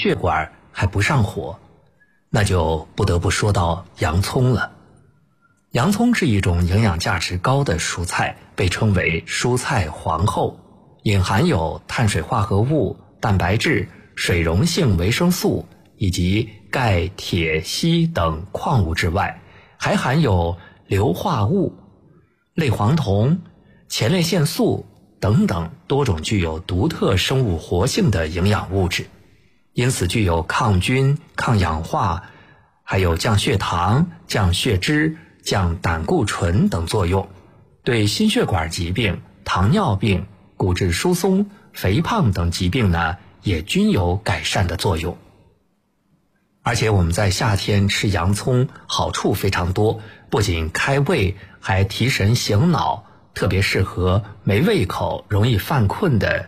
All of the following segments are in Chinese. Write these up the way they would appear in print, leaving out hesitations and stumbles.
血管还不上火，那就不得不说到洋葱了。洋葱是一种营养价值高的蔬菜，被称为蔬菜皇后，隐含有碳水化合物、蛋白质、水溶性维生素以及钙、铁、硒等矿物质外，还含有硫化物、类黄酮、前列腺素等等多种具有独特生物活性的营养物质，因此具有抗菌、抗氧化，还有降血糖、降血脂、降胆固醇等作用，对心血管疾病、糖尿病、骨质疏松、肥胖等疾病呢，也均有改善的作用。而且我们在夏天吃洋葱好处非常多，不仅开胃，还提神醒脑，特别适合没胃口容易犯困的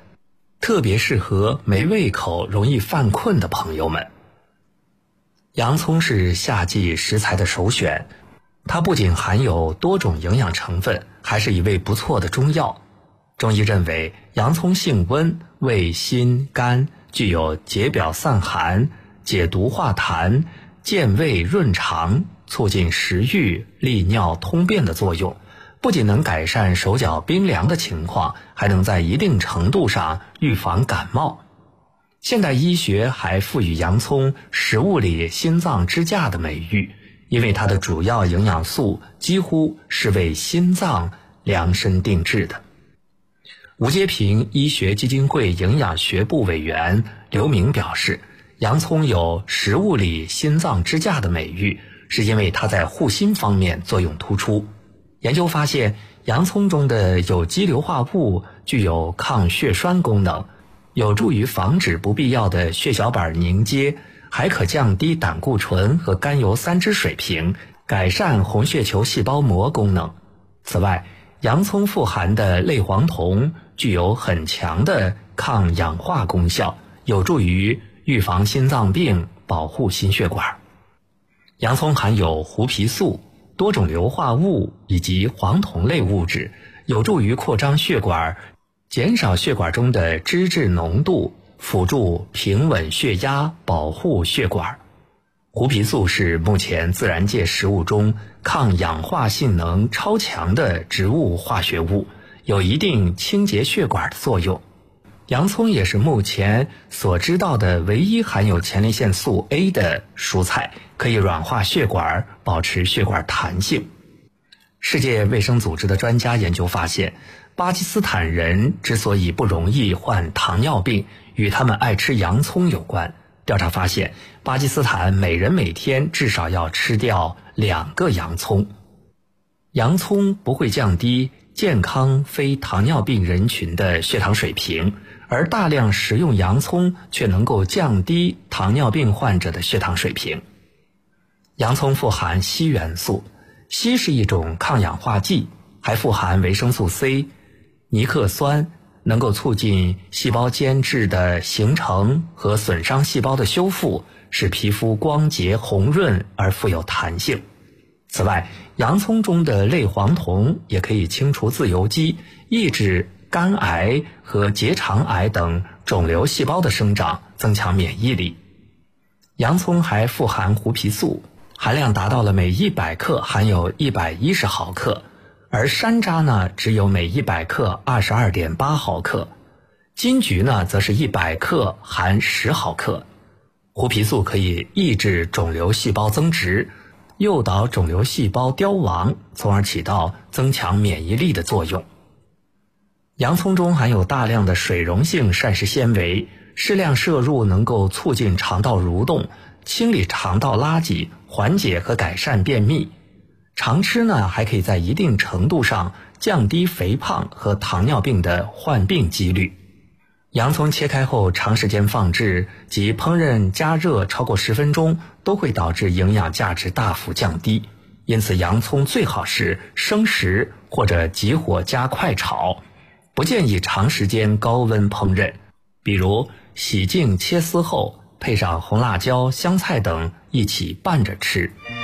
朋友们。洋葱是夏季食材的首选，它不仅含有多种营养成分，还是一味不错的中药。中医认为洋葱性温，味辛甘，具有解表散寒、解毒化痰、健胃润肠、促进食欲、利尿通便的作用，不仅能改善手脚冰凉的情况，还能在一定程度上预防感冒。现代医学还赋予洋葱食物里心脏支架的美誉，因为它的主要营养素几乎是为心脏量身定制的。吴阶平医学基金会营养学部委员刘明表示，洋葱有食物里心脏支架的美誉，是因为它在护心方面作用突出。研究发现，洋葱中的有机硫化物具有抗血栓功能，有助于防止不必要的血小板凝结，还可降低胆固醇和甘油三酯水平，改善红血球细胞膜功能。此外，洋葱富含的类黄酮具有很强的抗氧化功效，有助于预防心脏病，保护心血管。洋葱含有胡皮素、多种硫化物以及黄酮类物质，有助于扩张血管，减少血管中的脂质浓度，辅助平稳血压，保护血管。胡皮素是目前自然界食物中抗氧化性能超强的植物化学物，有一定清洁血管的作用。洋葱也是目前所知道的唯一含有前列腺素 A 的蔬菜，可以软化血管，保持血管弹性。世界卫生组织的专家研究发现，巴基斯坦人之所以不容易患糖尿病，与他们爱吃洋葱有关。调查发现，巴基斯坦每人每天至少要吃掉2个洋葱。洋葱不会降低健康非糖尿病人群的血糖水平，而大量食用洋葱却能够降低糖尿病患者的血糖水平。洋葱富含硒元素，硒是一种抗氧化剂，还富含维生素 C、尼克酸，能够促进细胞间质的形成和损伤细胞的修复，使皮肤光洁红润而富有弹性。此外，洋葱中的类黄酮也可以清除自由基，抑制肝癌和结肠癌等肿瘤细胞的生长，增强免疫力。洋葱还富含胡皮素，含量达到了每100克含有110毫克，而山楂呢只有每100克22.8毫克，金桔呢则是100克含10毫克。胡皮素可以抑制肿瘤细胞增殖，诱导肿瘤细胞凋亡，从而起到增强免疫力的作用。洋葱中含有大量的水溶性膳食纤维，适量摄入能够促进肠道蠕动，清理肠道垃圾，缓解和改善便秘。常吃呢，还可以在一定程度上降低肥胖和糖尿病的患病几率。洋葱切开后长时间放置及烹饪加热超过10分钟，都会导致营养价值大幅降低，因此洋葱最好是生食或者急火加快炒，不建议长时间高温烹饪，比如洗净切丝后配上红辣椒、香菜等一起拌着吃。